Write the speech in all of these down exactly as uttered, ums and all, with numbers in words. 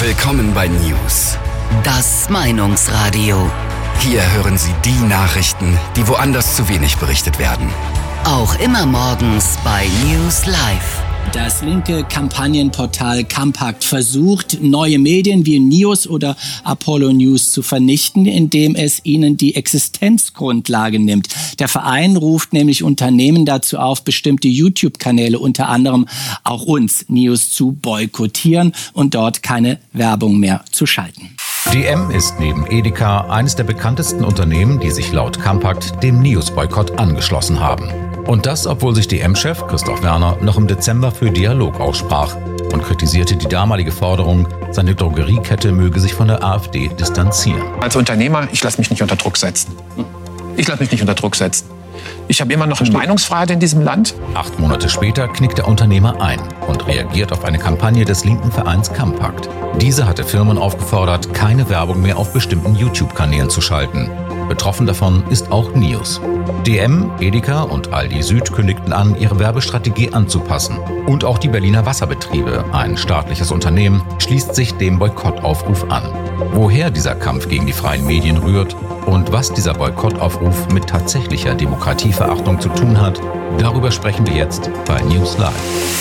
Willkommen bei News. Das Meinungsradio. Hier hören Sie die Nachrichten, die woanders zu wenig berichtet werden. Auch immer morgens bei News Live. Das linke Kampagnenportal Campact versucht, neue Medien wie News oder Apollo News zu vernichten, indem es ihnen die Existenzgrundlage nimmt. Der Verein ruft nämlich Unternehmen dazu auf, bestimmte YouTube-Kanäle, unter anderem auch uns, News, zu boykottieren und dort keine Werbung mehr zu schalten. D M ist neben Edeka eines der bekanntesten Unternehmen, die sich laut Campact dem News-Boykott angeschlossen haben. Und das, obwohl sich D M-Chef Christoph Werner noch im Dezember für Dialog aussprach und kritisierte die damalige Forderung, seine Drogeriekette möge sich von der AfD distanzieren. Als Unternehmer, ich lasse mich nicht unter Druck setzen. Ich lasse mich nicht unter Druck setzen. Ich habe immer noch eine Meinungsfreiheit in diesem Land. Acht Monate später knickt der Unternehmer ein und reagiert auf eine Kampagne des linken Vereins Campact. Diese hatte Firmen aufgefordert, keine Werbung mehr auf bestimmten YouTube-Kanälen zu schalten. Betroffen davon ist auch News. D M, Edeka und Aldi Süd kündigten an, ihre Werbestrategie anzupassen. Und auch die Berliner Wasserbetriebe, ein staatliches Unternehmen, schließt sich dem Boykottaufruf an. Woher dieser Kampf gegen die freien Medien rührt und was dieser Boykottaufruf mit tatsächlicher Demokratieverachtung zu tun hat, darüber sprechen wir jetzt bei News Live.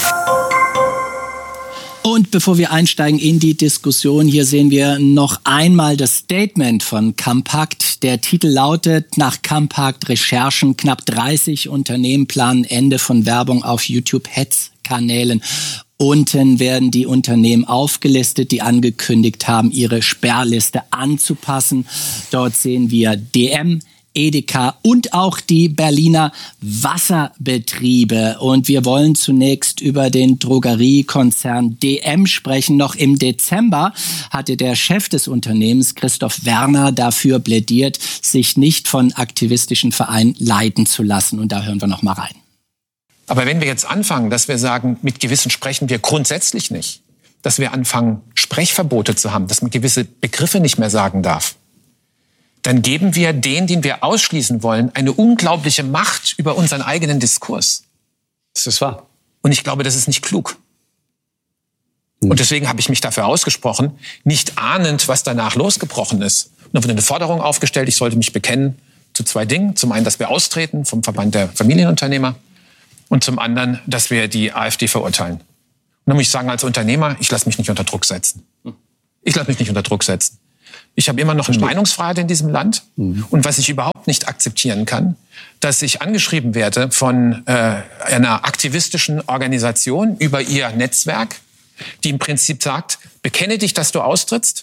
Und bevor wir einsteigen in die Diskussion, hier sehen wir noch einmal das Statement von Campact. Der Titel lautet: Nach Campact-Recherchen knapp dreißig Unternehmen planen Ende von Werbung auf YouTube-Hetzkanälen. Unten werden die Unternehmen aufgelistet, die angekündigt haben, ihre Sperrliste anzupassen. Dort sehen wir D M, Edeka und auch die Berliner Wasserbetriebe. Und wir wollen zunächst über den Drogeriekonzern D M sprechen. Noch im Dezember hatte der Chef des Unternehmens, Christoph Werner, dafür plädiert, sich nicht von aktivistischen Vereinen leiten zu lassen. Und da hören wir noch mal rein. Aber wenn wir jetzt anfangen, dass wir sagen, mit Gewissen sprechen wir grundsätzlich nicht, dass wir anfangen, Sprechverbote zu haben, dass man gewisse Begriffe nicht mehr sagen darf, dann geben wir denen, den wir ausschließen wollen, eine unglaubliche Macht über unseren eigenen Diskurs. Das ist wahr. Und ich glaube, das ist nicht klug. Hm. Und deswegen habe ich mich dafür ausgesprochen, nicht ahnend, was danach losgebrochen ist. Und dann wurde eine Forderung aufgestellt, ich sollte mich bekennen zu zwei Dingen. Zum einen, dass wir austreten vom Verband der Familienunternehmer und zum anderen, dass wir die AfD verurteilen. Und dann muss ich sagen, als Unternehmer, ich lasse mich nicht unter Druck setzen. Ich lasse mich nicht unter Druck setzen. Ich habe immer noch eine Meinungsfreiheit in diesem Land. Mhm. Und was ich überhaupt nicht akzeptieren kann, dass ich angeschrieben werde von äh, einer aktivistischen Organisation über ihr Netzwerk, die im Prinzip sagt, bekenne dich, dass du austrittst,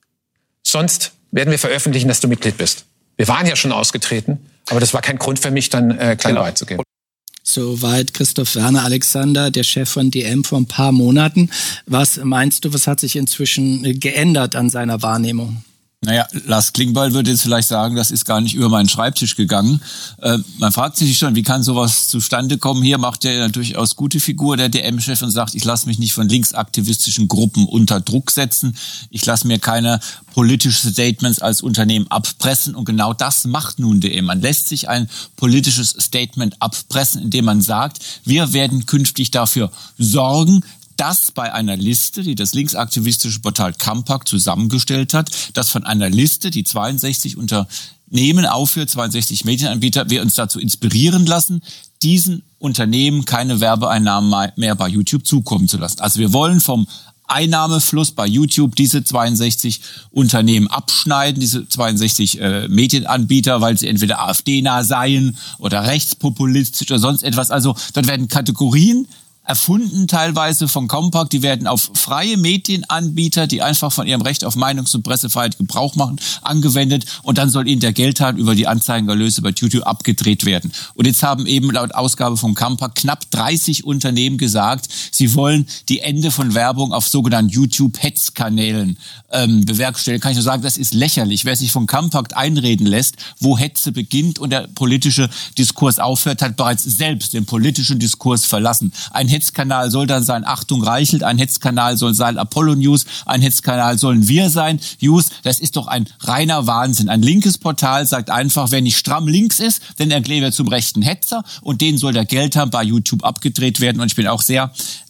sonst werden wir veröffentlichen, dass du Mitglied bist. Wir waren ja schon ausgetreten, aber das war kein Grund für mich, dann äh, klein genau. beizugehen. Soweit Christoph Werner. Alexander, der Chef von D M vor ein paar Monaten. Was meinst du, was hat sich inzwischen geändert an seiner Wahrnehmung? Naja, Lars Klingbeil würde jetzt vielleicht sagen, das ist gar nicht über meinen Schreibtisch gegangen. Äh, man fragt sich schon, wie kann sowas zustande kommen? Hier macht er ja durchaus gute Figur, der D M-Chef, und sagt, ich lasse mich nicht von linksaktivistischen Gruppen unter Druck setzen. Ich lasse mir keine politischen Statements als Unternehmen abpressen. Und genau das macht nun D M. Man lässt sich ein politisches Statement abpressen, indem man sagt, wir werden künftig dafür sorgen, dass bei einer Liste, die das linksaktivistische Portal Campact zusammengestellt hat, dass von einer Liste, die zweiundsechzig Unternehmen aufführt, zweiundsechzig Medienanbieter, wir uns dazu inspirieren lassen, diesen Unternehmen keine Werbeeinnahmen mehr bei YouTube zukommen zu lassen. Also wir wollen vom Einnahmefluss bei YouTube diese zweiundsechzig Unternehmen abschneiden, diese zweiundsechzig äh, Medienanbieter, weil sie entweder AfD-nah seien oder rechtspopulistisch oder sonst etwas. Also dort werden Kategorien erfunden teilweise von Campact, die werden auf freie Medienanbieter, die einfach von ihrem Recht auf Meinungs- und Pressefreiheit Gebrauch machen, angewendet, und dann soll ihnen der Geldhahn über die Anzeigenerlöse bei YouTube abgedreht werden. Und jetzt haben eben laut Ausgabe von Campact knapp dreißig Unternehmen gesagt, sie wollen die Ende von Werbung auf sogenannten YouTube-Hetzkanälen ähm, bewerkstelligen. Kann ich nur sagen, das ist lächerlich. Wer sich von Campact einreden lässt, wo Hetze beginnt und der politische Diskurs aufhört, hat bereits selbst den politischen Diskurs verlassen. Ein Hetzkanal soll dann sein Achtung Reichelt, ein Hetzkanal soll sein Apollo News, ein Hetzkanal sollen wir sein. News, das ist doch ein reiner Wahnsinn. Ein linkes Portal sagt einfach, wer nicht stramm links ist, dann erklären wir zum rechten Hetzer, und den soll der Geldhahn bei YouTube abgedreht werden. Und ich bin auch sehr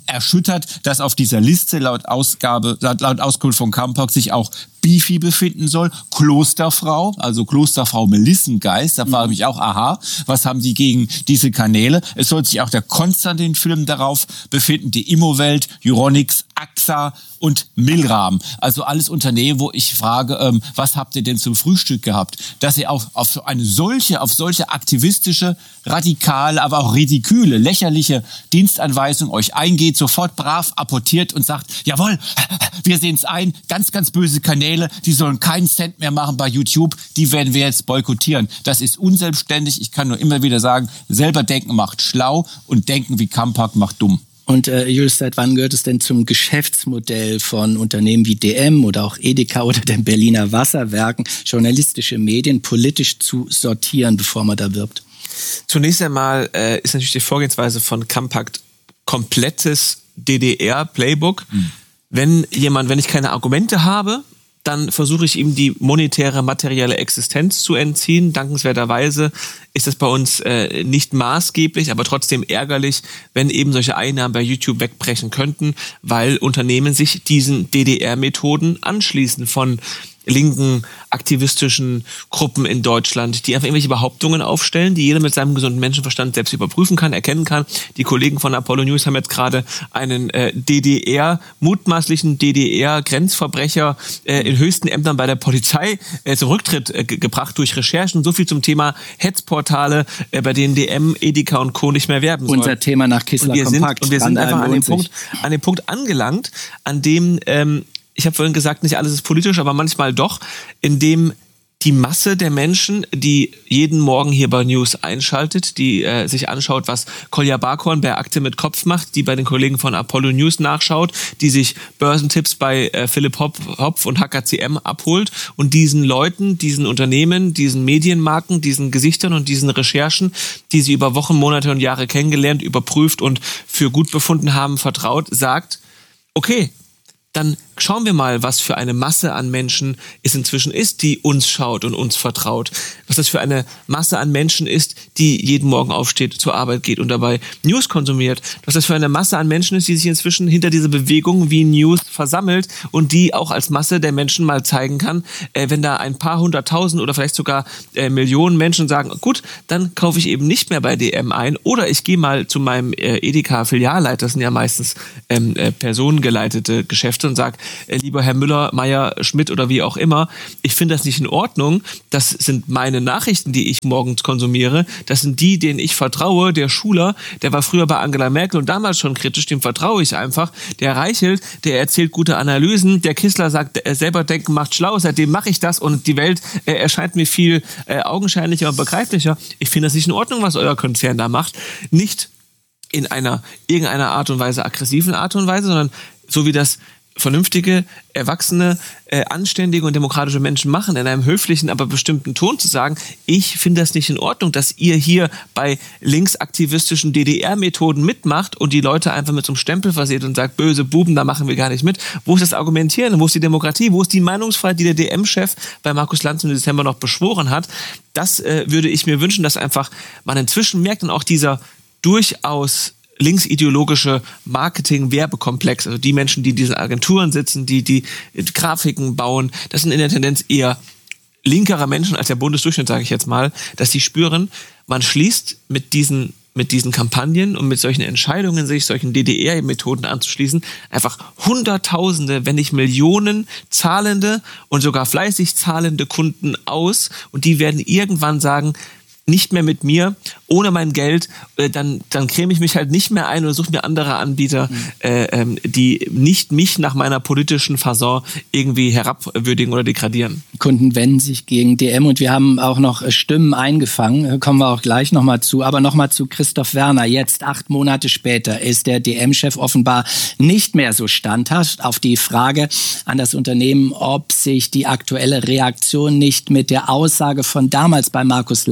erschüttert, dass auf dieser Liste laut Ausgabe, laut, laut Auskunft von Kampak sich auch Beefy befinden soll, Klosterfrau, also Klosterfrau Melissengeist. Da frage ich mich auch, aha, was haben Sie gegen diese Kanäle? Es soll sich auch der Konstantin-Film darauf befinden, die Immowelt, Euronics, A X A und Milram. Also alles Unternehmen, wo ich frage, ähm, was habt ihr denn zum Frühstück gehabt? Dass ihr auch auf so eine solche, auf solche aktivistische, radikale, aber auch ridiküle, lächerliche Dienstanweisung euch eingeht, sofort brav apportiert und sagt, jawohl, wir sehen es ein, ganz, ganz böse Kanäle, die sollen keinen Cent mehr machen bei YouTube, die werden wir jetzt boykottieren. Das ist unselbstständig, ich kann nur immer wieder sagen, selber denken macht schlau und denken wie Kampak macht dumm. Und äh, Julius, seit wann gehört es denn zum Geschäftsmodell von Unternehmen wie D M oder auch Edeka oder den Berliner Wasserwerken, journalistische Medien politisch zu sortieren, bevor man da wirbt? Zunächst einmal äh, ist natürlich die Vorgehensweise von Kampak komplettes D D R-Playbook. Mhm. Wenn jemand, wenn ich keine Argumente habe, dann versuche ich ihm die monetäre, materielle Existenz zu entziehen. Dankenswerterweise ist das bei uns äh, nicht maßgeblich, aber trotzdem ärgerlich, wenn eben solche Einnahmen bei YouTube wegbrechen könnten, weil Unternehmen sich diesen D D R-Methoden anschließen von linken aktivistischen Gruppen in Deutschland, die einfach irgendwelche Behauptungen aufstellen, die jeder mit seinem gesunden Menschenverstand selbst überprüfen kann, erkennen kann. Die Kollegen von Apollo News haben jetzt gerade einen äh, D D R, mutmaßlichen D D R-Grenzverbrecher äh, in höchsten Ämtern bei der Polizei äh, zum Rücktritt äh, ge- gebracht durch Recherchen. So viel zum Thema Hetzportale, äh, bei denen D M, Edeka und Co. nicht mehr werben sollen. Unser Thema nach Kissler und wir Kompakt. Sind, und wir sind einfach an dem, Punkt, an dem Punkt angelangt, an dem ähm, ich habe vorhin gesagt, nicht alles ist politisch, aber manchmal doch, in dem die Masse der Menschen, die jeden Morgen hier bei News einschaltet, die äh, sich anschaut, was Kolja Barkhorn bei Akte mit Kopf macht, die bei den Kollegen von Apollo News nachschaut, die sich Börsentipps bei äh, Philipp Hopf, Hopf und H K C M abholt und diesen Leuten, diesen Unternehmen, diesen Medienmarken, diesen Gesichtern und diesen Recherchen, die sie über Wochen, Monate und Jahre kennengelernt, überprüft und für gut befunden haben, vertraut, sagt, okay, dann schauen wir mal, was für eine Masse an Menschen es inzwischen ist, die uns schaut und uns vertraut. Was das für eine Masse an Menschen ist, die jeden Morgen aufsteht, zur Arbeit geht und dabei News konsumiert. Was das für eine Masse an Menschen ist, die sich inzwischen hinter dieser Bewegung wie News versammelt und die auch als Masse der Menschen mal zeigen kann, äh, wenn da ein paar hunderttausend oder vielleicht sogar äh, Millionen Menschen sagen, gut, dann kaufe ich eben nicht mehr bei D M ein oder ich gehe mal zu meinem äh, Edeka-Filialleiter, das sind ja meistens ähm, äh, personengeleitete Geschäfte, und sage, äh, lieber Herr Müller, Meier, Schmidt oder wie auch immer, ich finde das nicht in Ordnung, das sind meine Nachrichten, die ich morgens konsumiere, das sind die, denen ich vertraue, der Schuler, der war früher bei Angela Merkel und damals schon kritisch, dem vertraue ich einfach, der Reichelt, der erzählt gute Analysen, der Kissler sagt, er selber denken macht schlau, seitdem mache ich das und die Welt äh, erscheint mir viel äh, augenscheinlicher und begreiflicher. Ich finde das nicht in Ordnung, was euer Konzern da macht. Nicht in einer irgendeiner Art und Weise, aggressiven Art und Weise, sondern so wie das vernünftige, erwachsene, äh, anständige und demokratische Menschen machen, in einem höflichen, aber bestimmten Ton zu sagen, ich finde das nicht in Ordnung, dass ihr hier bei linksaktivistischen D D R-Methoden mitmacht und die Leute einfach mit so einem Stempel verseht und sagt, böse Buben, da machen wir gar nicht mit. Wo ist das Argumentieren? Wo ist die Demokratie? Wo ist die Meinungsfreiheit, die der D M-Chef bei Markus Lanz im Dezember noch beschworen hat? Das äh, würde ich mir wünschen, dass einfach man inzwischen merkt und auch dieser durchaus linksideologische Marketing-Werbekomplex, also die Menschen, die in diesen Agenturen sitzen, die die Grafiken bauen, das sind in der Tendenz eher linkere Menschen als der Bundesdurchschnitt, sage ich jetzt mal, dass sie spüren, man schließt mit diesen mit diesen Kampagnen und mit solchen Entscheidungen, sich solchen D D R-Methoden anzuschließen, einfach Hunderttausende, wenn nicht Millionen zahlende und sogar fleißig zahlende Kunden aus und die werden irgendwann sagen, nicht mehr mit mir, ohne mein Geld, äh, dann dann creme ich mich halt nicht mehr ein oder suche mir andere Anbieter, mhm. äh, ähm, die nicht mich nach meiner politischen Fasson irgendwie herabwürdigen oder degradieren. Kunden wenden sich gegen D M und wir haben auch noch Stimmen eingefangen, kommen wir auch gleich nochmal zu, aber nochmal zu Christoph Werner. Jetzt, acht Monate später, ist der D M-Chef offenbar nicht mehr so standhaft. Auf die Frage an das Unternehmen, ob sich die aktuelle Reaktion nicht mit der Aussage von damals bei Markus Lanz bei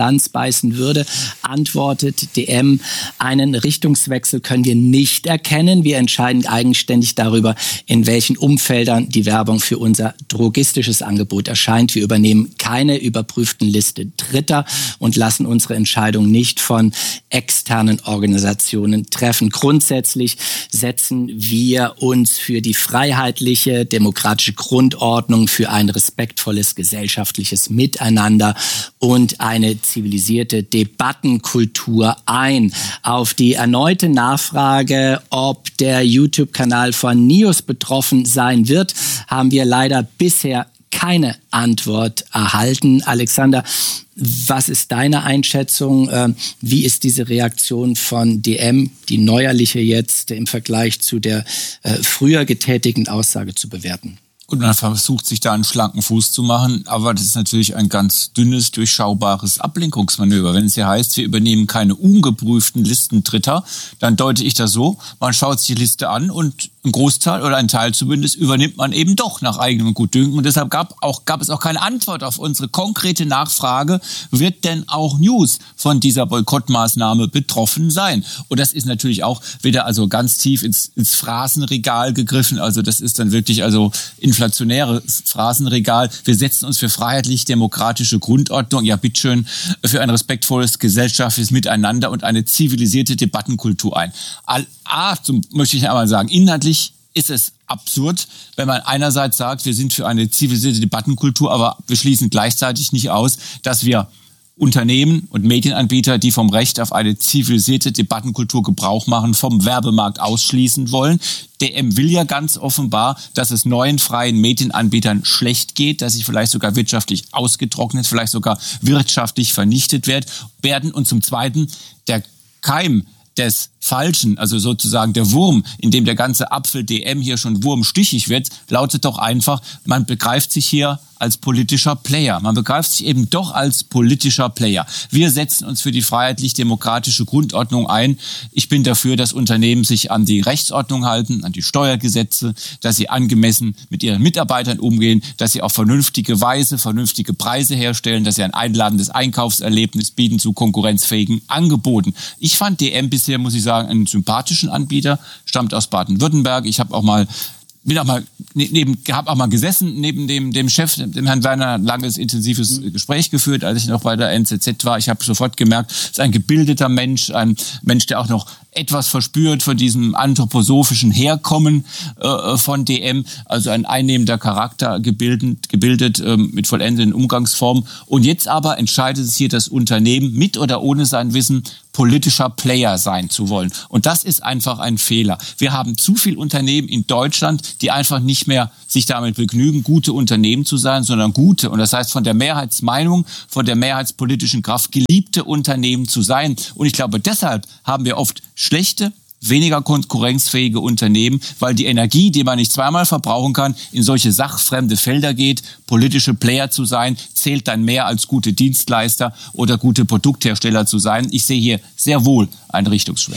gutheißen würde, antwortet D M, einen Richtungswechsel können wir nicht erkennen. Wir entscheiden eigenständig darüber, in welchen Umfeldern die Werbung für unser drogistisches Angebot erscheint. Wir übernehmen keine überprüften Liste Dritter und lassen unsere Entscheidung nicht von externen Organisationen treffen. Grundsätzlich setzen wir uns für die freiheitliche, demokratische Grundordnung, für ein respektvolles gesellschaftliches Miteinander und eine zivilisierte Debattenkultur ein. Auf die erneute Nachfrage, ob der YouTube-Kanal von News betroffen sein wird, haben wir leider bisher keine Antwort erhalten. Alexander, was ist deine Einschätzung? Wie ist diese Reaktion von D M, die neuerliche jetzt im Vergleich zu der früher getätigten Aussage zu bewerten? Und man versucht, sich da einen schlanken Fuß zu machen, aber das ist natürlich ein ganz dünnes, durchschaubares Ablenkungsmanöver. Wenn es hier heißt, wir übernehmen keine ungeprüften Listen Dritter, dann deute ich das so, man schaut sich die Liste an und ein Großteil oder ein Teil zumindest übernimmt man eben doch nach eigenem Gutdünken. Und deshalb gab, auch, gab es auch keine Antwort auf unsere konkrete Nachfrage, wird denn auch News von dieser Boykottmaßnahme betroffen sein? Und das ist natürlich auch wieder also ganz tief ins, ins Phrasenregal gegriffen. Also das ist dann wirklich also inflationäres Phrasenregal. Wir setzen uns für freiheitlich-demokratische Grundordnung, ja bitteschön, für ein respektvolles gesellschaftliches Miteinander und eine zivilisierte Debattenkultur ein. All, A, zum, möchte ich einmal sagen, inhaltlich ist es absurd, wenn man einerseits sagt, wir sind für eine zivilisierte Debattenkultur, aber wir schließen gleichzeitig nicht aus, dass wir Unternehmen und Medienanbieter, die vom Recht auf eine zivilisierte Debattenkultur Gebrauch machen, vom Werbemarkt ausschließen wollen. D M will ja ganz offenbar, dass es neuen freien Medienanbietern schlecht geht, dass sie vielleicht sogar wirtschaftlich ausgetrocknet, vielleicht sogar wirtschaftlich vernichtet werden. Und zum Zweiten, der Keim des Falschen, also sozusagen der Wurm, in dem der ganze Apfel D M hier schon wurmstichig wird, lautet doch einfach, man begreift sich hier als politischer Player. Man begreift sich eben doch als politischer Player. Wir setzen uns für die freiheitlich-demokratische Grundordnung ein. Ich bin dafür, dass Unternehmen sich an die Rechtsordnung halten, an die Steuergesetze, dass sie angemessen mit ihren Mitarbeitern umgehen, dass sie auf vernünftige Weise vernünftige Preise herstellen, dass sie ein einladendes Einkaufserlebnis bieten zu konkurrenzfähigen Angeboten. Ich fand D M bisher, muss ich sagen, einen sympathischen Anbieter, stammt aus Baden-Württemberg. Ich habe auch mal bin auch mal neben, habe auch mal gesessen neben dem dem Chef, dem Herrn Werner, langes intensives Gespräch geführt, als ich noch bei der N Z Z war. Ich habe sofort gemerkt, es ist ein gebildeter Mensch, ein Mensch, der auch noch etwas verspürt von diesem anthroposophischen Herkommen äh, von D M, also ein einnehmender Charakter, gebildet, gebildet äh, mit vollendeten Umgangsformen. Und jetzt aber entscheidet es hier das Unternehmen, mit oder ohne sein Wissen politischer Player sein zu wollen. Und das ist einfach ein Fehler. Wir haben zu viele Unternehmen in Deutschland, die einfach nicht mehr sich damit begnügen, gute Unternehmen zu sein, sondern gute, und das heißt von der Mehrheitsmeinung, von der mehrheitspolitischen Kraft geliebte Unternehmen zu sein. Und ich glaube, deshalb haben wir oft schlechte, weniger konkurrenzfähige Unternehmen, weil die Energie, die man nicht zweimal verbrauchen kann, in solche sachfremde Felder geht. Politische Player zu sein, zählt dann mehr als gute Dienstleister oder gute Produkthersteller zu sein. Ich sehe hier sehr wohl einen Richtungsschwenk.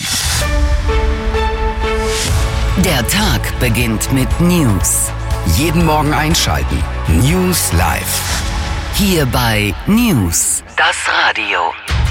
Der Tag beginnt mit News. Jeden Morgen einschalten. News Live. Hier bei News, das Radio.